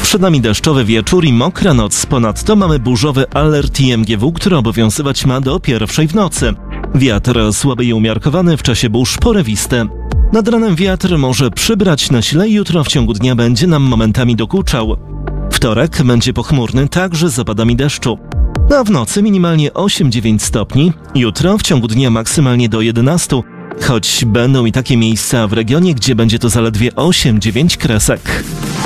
Przed nami deszczowy wieczór i mokra noc. Ponadto mamy burzowy alert IMGW, który obowiązywać ma do 1:00 w nocy. Wiatr słaby i umiarkowany, w czasie burz porywisty. Nad ranem wiatr może przybrać na sile i jutro w ciągu dnia będzie nam momentami dokuczał. Wtorek będzie pochmurny, także z opadami deszczu. A w nocy minimalnie 8-9 stopni, jutro w ciągu dnia maksymalnie do 11, choć będą i takie miejsca w regionie, gdzie będzie to zaledwie 8-9 kresek.